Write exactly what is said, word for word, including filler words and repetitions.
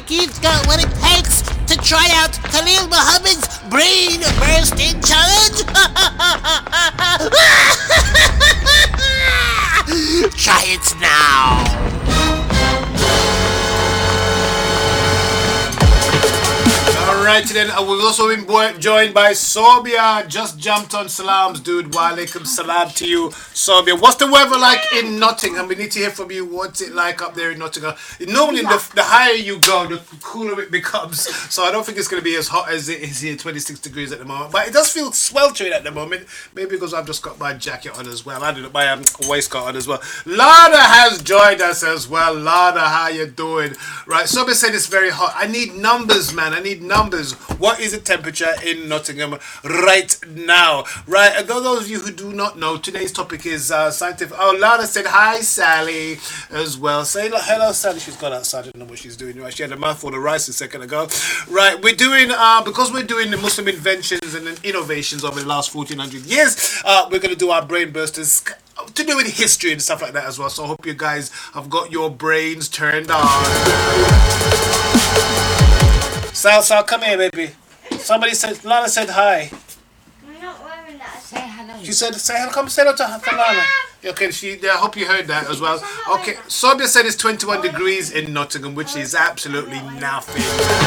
think you've got what it takes to try out Khalil Muhammad's brain bursting challenge? Try it now. Alright then, uh, we've also been bo- joined by Sobia. Just jumped on salams, dude. Wa alaikum salam to you, Sobia. What's the weather like in Nottingham? We need to hear from you. What's it like up there in Nottingham? Normally, the, the higher you go, the cooler it becomes. So I don't think it's going to be as hot as it is here, twenty-six degrees at the moment. But it does feel sweltering at the moment. Maybe because I've just got my jacket on as well. I did my um, waistcoat on as well. Lana has joined us as well. Lana, how you doing? Right, Sobia said it's very hot. I need numbers, man. I need numbers. What is the temperature in Nottingham right now? Right, and those of you who do not know, today's topic is uh, scientific. Oh, Lana said hi, Sally, as well. Say hello, Sally. She's gone outside. I don't know what she's doing. Right, she had a mouthful of rice a second ago. Right, we're doing uh, because we're doing the Muslim inventions and innovations over the last fourteen hundred years. Uh, we're going to do our brain bursters to do with history and stuff like that as well. So I hope you guys have got your brains turned on. Sal, Sal, come here, baby. Somebody said, Lana said hi. I'm not wearing that. Say hello. She said, say hello, come say hello to, to Lana. Okay, she, yeah, I hope you heard that as well. Okay, Sobia said it's twenty-one degrees in Nottingham, which is absolutely nothing.